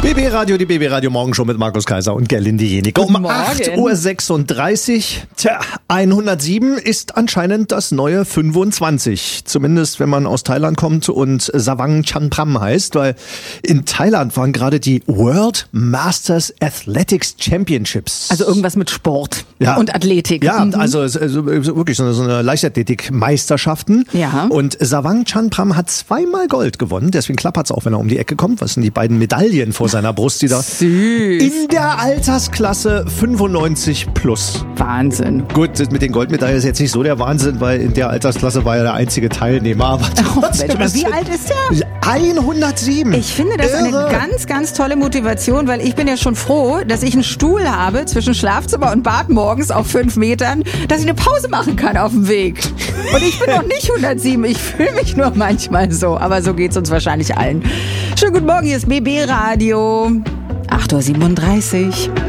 BB Radio, die BB Radio Morgenshow mit Markus Kaiser und Gerlinde Jeniker. Um 8.36 Uhr. Tja, 107 ist anscheinend das neue 25. Zumindest, wenn man aus Thailand kommt und Savang Chanpram heißt, weil in Thailand waren gerade die World Masters Athletics Championships. Also irgendwas mit Sport und Athletik. Ja, also wirklich so eine Leichtathletik-Meisterschaften. Ja. Und Savang Chanpram hat 2-mal Gold gewonnen. Deswegen klappert's auch, wenn er um die Ecke kommt. Was sind die beiden Medaillen vor seiner Brust, die da in der Altersklasse 95 plus. Wahnsinn. Gut, mit den Goldmedaillen ist jetzt nicht so der Wahnsinn, weil in der Altersklasse war er der einzige Teilnehmer. Aber wie alt ist der? 107. Ich finde das eine ganz, ganz tolle Motivation, weil ich bin ja schon froh, dass ich einen Stuhl habe zwischen Schlafzimmer und Bad morgens auf 5 Metern, dass ich eine Pause machen kann auf dem Weg. Und ich bin noch nicht 107, ich fühle mich nur manchmal so, aber so geht's uns wahrscheinlich allen. Schönen guten Morgen, hier ist BB Radio, 8.37 Uhr.